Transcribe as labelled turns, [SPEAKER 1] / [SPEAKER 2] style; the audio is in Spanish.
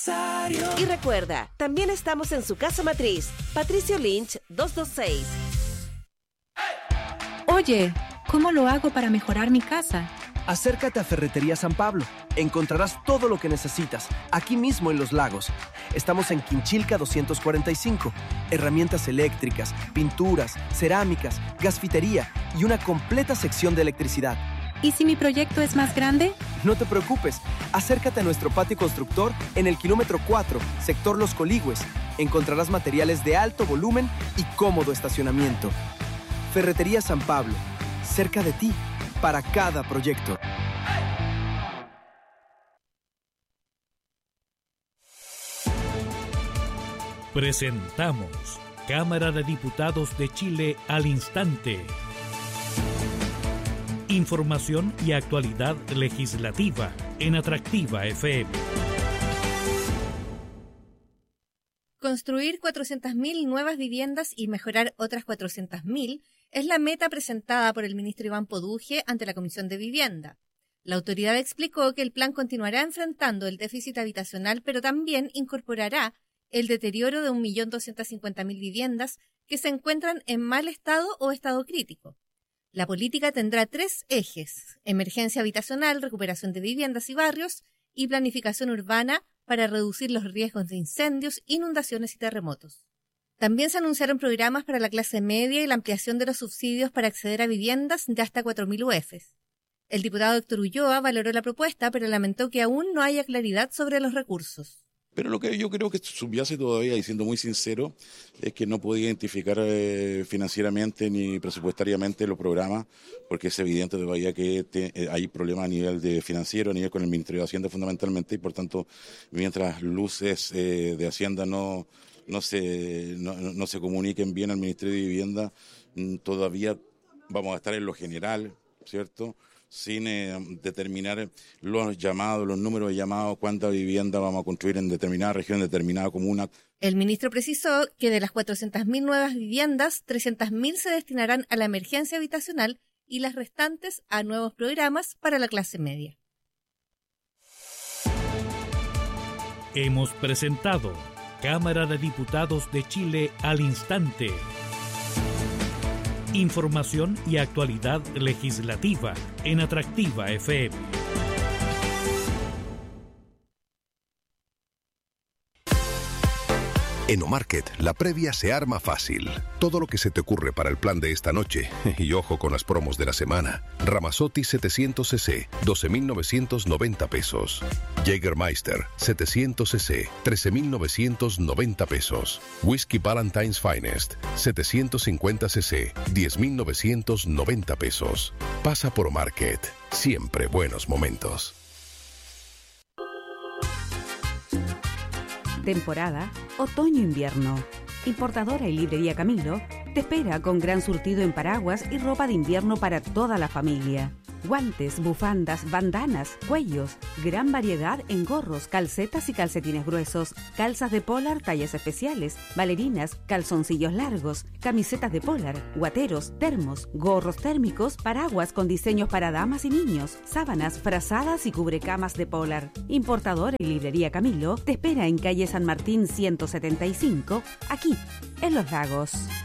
[SPEAKER 1] aniversario.
[SPEAKER 2] Y recuerda, también estamos en su casa matriz, Patricio Lynch 226.
[SPEAKER 3] Oye, ¿cómo lo hago para mejorar mi casa?
[SPEAKER 4] Acércate a Ferretería San Pablo. Encontrarás todo lo que necesitas, aquí mismo en Los Lagos. Estamos en Quinchilca 245. Herramientas eléctricas, pinturas, cerámicas, gasfitería y una completa sección de electricidad.
[SPEAKER 3] ¿Y si mi proyecto es más grande?
[SPEAKER 4] No te preocupes. Acércate a nuestro patio constructor en el kilómetro 4, sector Los Coligües. Encontrarás materiales de alto volumen y cómodo estacionamiento. Ferretería San Pablo, cerca de ti, para cada proyecto.
[SPEAKER 5] Presentamos Cámara de Diputados de Chile al instante. Información y actualidad legislativa en Atractiva FM.
[SPEAKER 6] Construir 400.000 nuevas viviendas y mejorar otras 400.000 es la meta presentada por el ministro Iván Poduje ante la Comisión de Vivienda. La autoridad explicó que el plan continuará enfrentando el déficit habitacional, pero también incorporará el deterioro de 1.250.000 viviendas que se encuentran en mal estado o estado crítico. La política tendrá 3 ejes: emergencia habitacional, recuperación de viviendas y barrios, y planificación urbana para reducir los riesgos de incendios, inundaciones y terremotos. También se anunciaron programas para la clase media y la ampliación de los subsidios para acceder a viviendas de hasta 4.000 UFs. El diputado Héctor Ulloa valoró la propuesta, pero lamentó que aún no haya claridad sobre los recursos.
[SPEAKER 7] Pero lo que yo creo que subyace todavía, y siendo muy sincero, es que no puede identificar financieramente ni presupuestariamente los programas, porque es evidente todavía que hay problemas a nivel de financiero, a nivel con el Ministerio de Hacienda fundamentalmente, y por tanto, mientras luces de Hacienda no se comuniquen bien al Ministerio de Vivienda, todavía vamos a estar en lo general, ¿cierto?, sin determinar los números de llamados, cuánta vivienda vamos a construir en determinada región, en determinada comuna.
[SPEAKER 6] El ministro precisó que de las 400.000 nuevas viviendas, 300.000 se destinarán a la emergencia habitacional y las restantes a nuevos programas para la clase media.
[SPEAKER 5] Hemos presentado Cámara de Diputados de Chile al instante. Información y actualidad legislativa en Atractiva FM.
[SPEAKER 8] En Omarket, la previa se arma fácil. Todo lo que se te ocurre para el plan de esta noche. Y ojo con las promos de la semana. Ramazotti 700cc, 12.990 pesos. Jägermeister 700cc, 13.990 pesos. Whisky Valentine's Finest 750cc, 10.990 pesos. Pasa por Omarket. Siempre buenos momentos.
[SPEAKER 9] Temporada otoño-invierno. Importadora y librería Camilo te espera con gran surtido en paraguas y ropa de invierno para toda la familia. Guantes, bufandas, bandanas, cuellos, gran variedad en gorros, calcetas y calcetines gruesos, calzas de polar tallas especiales, bailarinas, calzoncillos largos, camisetas de polar, guateros, termos, gorros térmicos, paraguas con diseños para damas y niños, sábanas, frazadas y cubrecamas de polar. Importadora y librería Camilo te espera en calle San Martín 175, aquí, en Los Lagos.